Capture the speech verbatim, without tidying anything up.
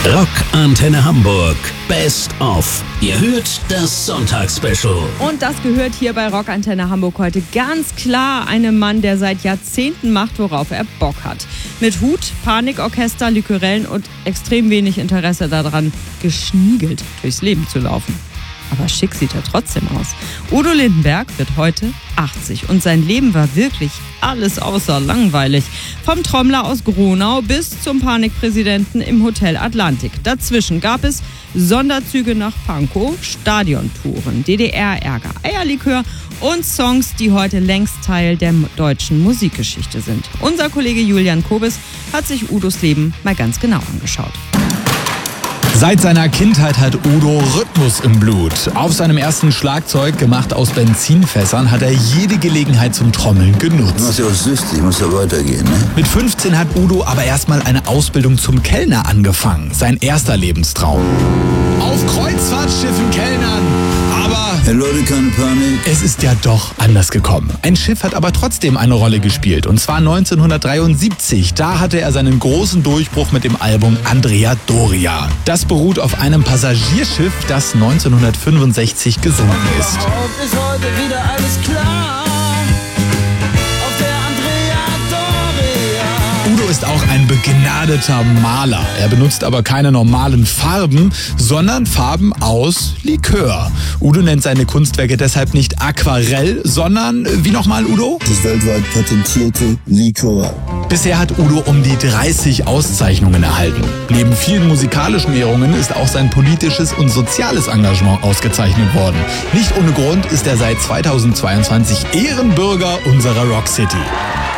Rock Antenne Hamburg Best of. Ihr hört das Sonntagsspecial. Und das gehört hier bei Rock Antenne Hamburg heute ganz klar einem Mann, der seit Jahrzehnten macht, worauf er Bock hat. Mit Hut, Panikorchester, Likörellen und extrem wenig Interesse daran, geschniegelt durchs Leben zu laufen. Aber schick sieht er trotzdem aus. Udo Lindenberg wird heute achtzig und sein Leben war wirklich alles außer langweilig. Vom Trommler aus Gronau bis zum Panikpräsidenten im Hotel Atlantik. Dazwischen gab es Sonderzüge nach Pankow, Stadiontouren, D D R-Ärger, Eierlikör und Songs, die heute längst Teil der deutschen Musikgeschichte sind. Unser Kollege Julian Kobis hat sich Udos Leben mal ganz genau angeschaut. Seit seiner Kindheit hat Udo Rhythmus im Blut. Auf seinem ersten Schlagzeug, gemacht aus Benzinfässern, hat er jede Gelegenheit zum Trommeln genutzt. Du machst ja auch süchtig, muss ja weitergehen, ne? Mit fünfzehn hat Udo aber erstmal eine Ausbildung zum Kellner angefangen. Sein erster Lebenstraum. Auf Kreuzfahrtschiffen kellnern. Aber Hey Leute, keine Panik. es ist ja doch anders gekommen. Ein Schiff hat aber trotzdem eine Rolle gespielt. Und zwar neunzehnhundertdreiundsiebzig. Da hatte er seinen großen Durchbruch mit dem Album Andrea Doria. Das beruht auf einem Passagierschiff, das neunzehnhundertfünfundsechzig gesunken ist. Ist heute wieder alles klar. Auf der Andrea Doria. Udo ist auch ein begnadeter Maler. Er benutzt aber keine normalen Farben, sondern Farben aus Likör. Udo nennt seine Kunstwerke deshalb nicht Aquarell, sondern, wie nochmal, Udo? Das weltweit patentierte Likör. Bisher hat Udo um die dreißig Auszeichnungen erhalten. Neben vielen musikalischen Ehrungen ist auch sein politisches und soziales Engagement ausgezeichnet worden. Nicht ohne Grund ist er seit zweitausendzweiundzwanzig Ehrenbürger unserer Rock City.